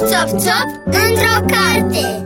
Țop, țop, într-o carte.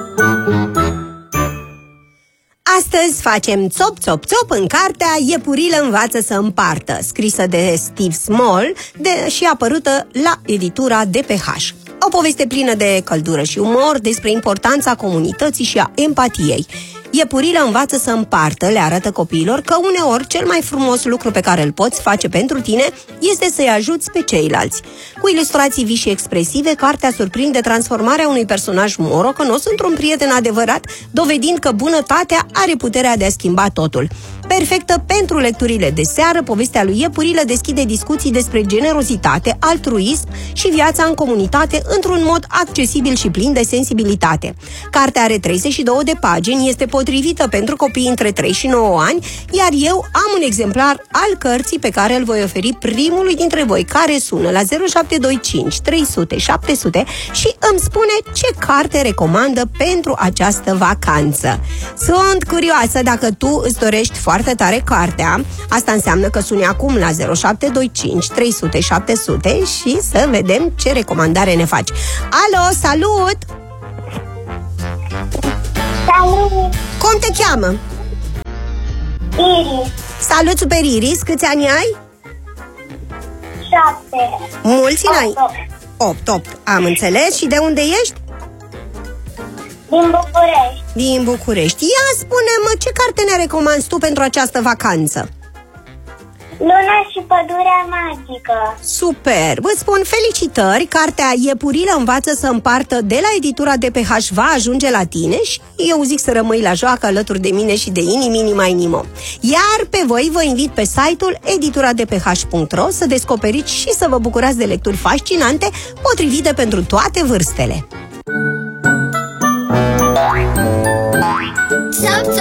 Astăzi facem țop, țop, țop în cartea Iepurilă învață să împartă, scrisă de Steve Small și apărută la editura DPH. O poveste plină de căldură și umor despre importanța comunității și a empatiei. Iepurilă învață să împartă, le arată copiilor că uneori cel mai frumos lucru pe care îl poți face pentru tine este să-i ajuți pe ceilalți. Cu ilustrații vii și expresive, cartea surprinde transformarea unui personaj morocănos într-un prieten adevărat, dovedind că bunătatea are puterea de a schimba totul. Perfectă pentru lecturile de seară, povestea lui Iepurilă deschide discuții despre generozitate, altruism și viața în comunitate într-un mod accesibil și plin de sensibilitate. Cartea are 32 de pagini, este potrivită pentru copii între 3 și 9 ani, iar eu am un exemplar al cărții pe care îl voi oferi primului dintre voi care sună la 0725 300 700 și îmi spune ce carte recomandă pentru această vacanță. Sunt curioasă dacă tu îți dorești foarte tare cartea. Asta înseamnă că suni acum la 0725 300 700 și să vedem ce recomandare ne faci. Alo, salut! Salut! Cum te cheamă? Iris. Salut, super Iris! Câți ani ai? 7. Mulți n-ai? 8. Am înțeles. Și de unde ești? Din București. Din București. Ia spune-mă, ce carte ne recomanzi tu pentru această vacanță? Luna și pădurea magică. Super! Vă spun felicitări! Cartea Iepurilă învață să împartă de la editura DPH va ajunge la tine și eu zic să rămâi la joacă alături de mine și de Iniminima. Iar pe voi vă invit pe site-ul edituradph.ro să descoperiți și să vă bucurați de lecturi fascinante potrivite pentru toate vârstele.